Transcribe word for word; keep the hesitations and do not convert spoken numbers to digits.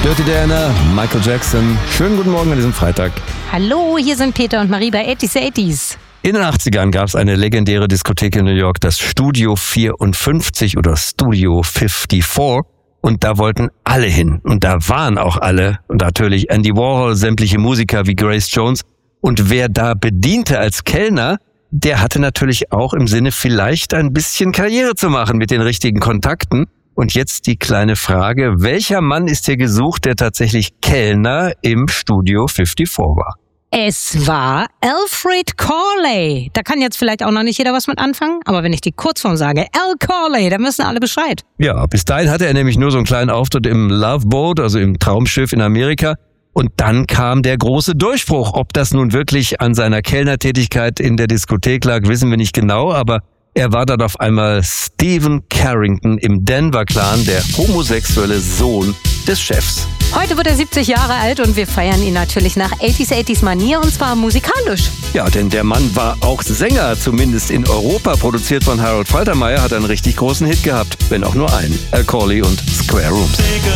Dirty Diana, Michael Jackson. Schönen guten Morgen an diesem Freitag. Hallo, hier sind Peter und Marie bei eighties eighties. In den achtzigern gab es eine legendäre Diskothek in New York, das Studio vierundfünfzig oder Studio vierundfünfzig. Und da wollten alle hin. Und da waren auch alle. Und natürlich Andy Warhol, sämtliche Musiker wie Grace Jones. Und wer da bediente als Kellner, der hatte natürlich auch im Sinne, vielleicht ein bisschen Karriere zu machen mit den richtigen Kontakten. Und jetzt die kleine Frage, welcher Mann ist hier gesucht, der tatsächlich Kellner im Studio vierundfünfzig war? Es war Alfred Corley. Da kann jetzt vielleicht auch noch nicht jeder was mit anfangen, aber wenn ich die Kurzform sage, Al Corley, dann wissen alle Bescheid. Ja, bis dahin hatte er nämlich nur so einen kleinen Auftritt im Love Boat, also im Traumschiff in Amerika. Und dann kam der große Durchbruch. Ob das nun wirklich an seiner Kellnertätigkeit in der Diskothek lag, wissen wir nicht genau, aber er war dann auf einmal Stephen Carrington im Denver-Clan, der homosexuelle Sohn des Chefs. Heute wird er siebzig Jahre alt und wir feiern ihn natürlich nach eighties eighties Manier und zwar musikalisch. Ja, denn der Mann war auch Sänger, zumindest in Europa. Produziert von Harold Faltermeyer, hat einen richtig großen Hit gehabt, wenn auch nur einen. Al Corley und Square Rooms.